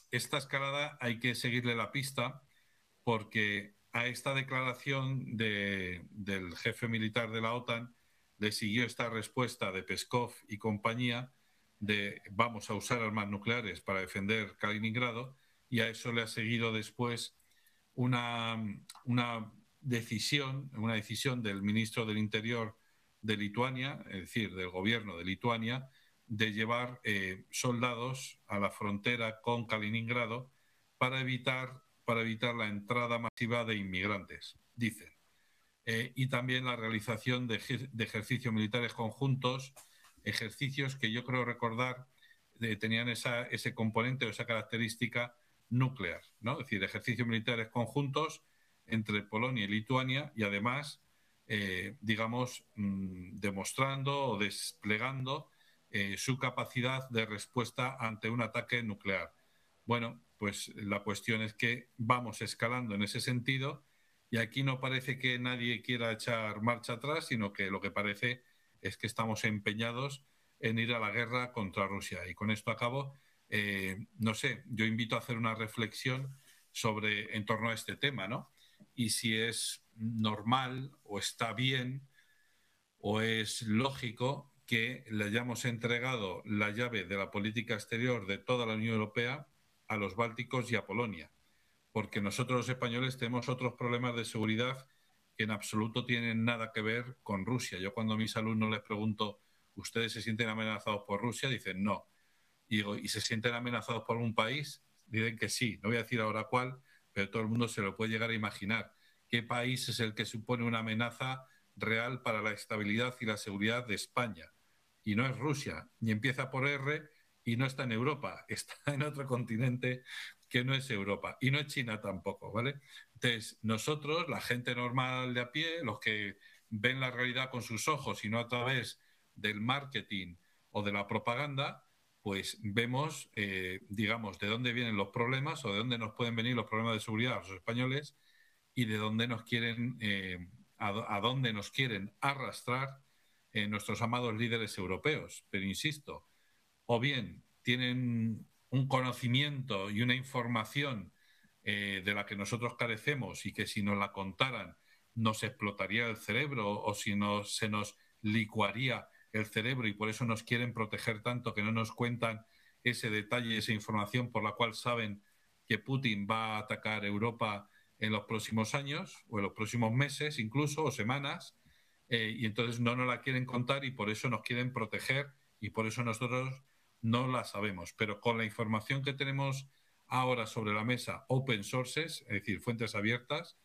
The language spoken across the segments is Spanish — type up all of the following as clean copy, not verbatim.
esta escalada hay que seguirle la pista porque a esta declaración del jefe militar de la OTAN le siguió esta respuesta de Peskov y compañía de vamos a usar armas nucleares para defender Kaliningrado, y a eso le ha seguido después una, una decisión del ministro del Interior de Lituania, es decir, del gobierno de Lituania, de llevar soldados a la frontera con Kaliningrado para evitar la entrada masiva de inmigrantes, dicen. Y también la realización de ejercicios militares conjuntos, ejercicios que yo creo recordar tenían ese componente o esa característica nuclear, ¿no? Es decir, ejercicios militares conjuntos entre Polonia y Lituania y además, digamos, demostrando o desplegando su capacidad de respuesta ante un ataque nuclear. Bueno, pues la cuestión es que vamos escalando en ese sentido y aquí no parece que nadie quiera echar marcha atrás, sino que lo que parece es que estamos empeñados en ir a la guerra contra Rusia. Y con esto acabo. No sé, yo invito a hacer una reflexión en torno a este tema, ¿no? Y si es normal o está bien o es lógico que le hayamos entregado la llave de la política exterior de toda la Unión Europea a los bálticos y a Polonia, porque nosotros los españoles tenemos otros problemas de seguridad que en absoluto tienen nada que ver con Rusia. Yo cuando a mis alumnos les pregunto, ¿ustedes se sienten amenazados por Rusia? Dicen no. Y digo, ¿y se sienten amenazados por un país? Dicen que sí. No voy a decir ahora cuál, pero todo el mundo se lo puede llegar a imaginar. ¿Qué país es el que supone una amenaza real para la estabilidad y la seguridad de España? Y no es Rusia, ni empieza por R y no está en Europa, está en otro continente que no es Europa y no es China tampoco, ¿vale? Entonces, nosotros, la gente normal de a pie, los que ven la realidad con sus ojos y no a través del marketing o de la propaganda, pues vemos, digamos, de dónde vienen los problemas o de dónde nos pueden venir los problemas de seguridad a los españoles y de dónde nos quieren, a dónde nos quieren arrastrar nuestros amados líderes europeos. Pero insisto, o bien tienen un conocimiento y una información de la que nosotros carecemos y que si nos la contaran nos explotaría el cerebro o si se nos licuaría el cerebro y por eso nos quieren proteger tanto que no nos cuentan ese detalle, esa información por la cual saben que Putin va a atacar Europa en los próximos años o en los próximos meses incluso o semanas, y entonces no nos la quieren contar y por eso nos quieren proteger y por eso nosotros no la sabemos. Pero con la información que tenemos ahora sobre la mesa, open sources, es decir, fuentes abiertas,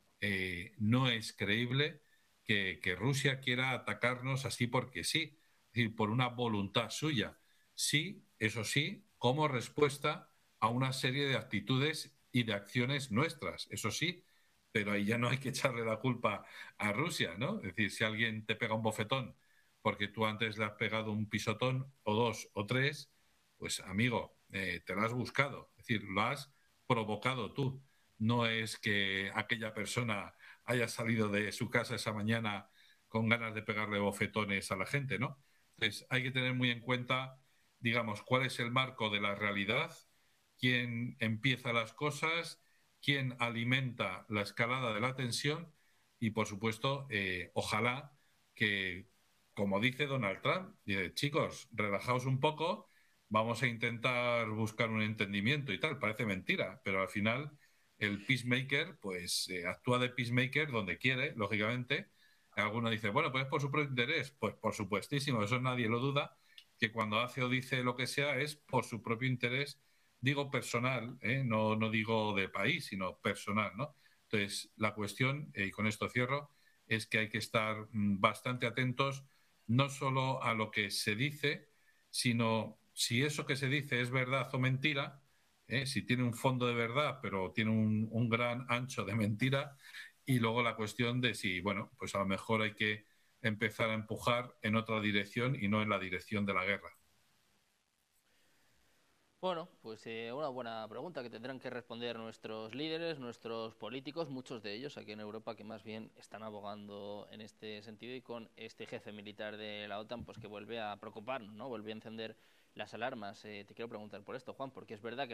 no es creíble que Rusia quiera atacarnos así porque sí, es decir, por una voluntad suya. Sí, eso sí, como respuesta a una serie de actitudes y de acciones nuestras, eso sí, pero ahí ya no hay que echarle la culpa a Rusia, ¿no? Es decir, si alguien te pega un bofetón porque tú antes le has pegado un pisotón o dos o tres, pues amigo, te lo has buscado, es decir, lo has provocado tú. No es que aquella persona haya salido de su casa esa mañana con ganas de pegarle bofetones a la gente, ¿no? Entonces, hay que tener muy en cuenta, digamos, cuál es el marco de la realidad, quién empieza las cosas, quién alimenta la escalada de la tensión y, por supuesto, ojalá que, como dice Donald Trump, dice, chicos, relajaos un poco, vamos a intentar buscar un entendimiento y tal. Parece mentira, pero al final el peacemaker, pues actúa de peacemaker donde quiere, lógicamente. Alguno dice, bueno, pues es por su propio interés. Pues por supuestísimo, eso nadie lo duda, que cuando hace o dice lo que sea es por su propio interés, digo personal, no, no digo de país, sino personal, ¿no? Entonces, la cuestión, y con esto cierro, es que hay que estar bastante atentos no solo a lo que se dice, sino si eso que se dice es verdad o mentira, si tiene un fondo de verdad, pero tiene un gran ancho de mentira, y luego la cuestión de si, bueno, pues a lo mejor hay que empezar a empujar en otra dirección y no en la dirección de la guerra. Bueno, pues una buena pregunta que tendrán que responder nuestros líderes, nuestros políticos, muchos de ellos aquí en Europa que más bien están abogando en este sentido y con este jefe militar de la OTAN pues que vuelve a preocuparnos, ¿no? Vuelve a encender las alarmas. Te quiero preguntar por esto, Juan, porque es verdad que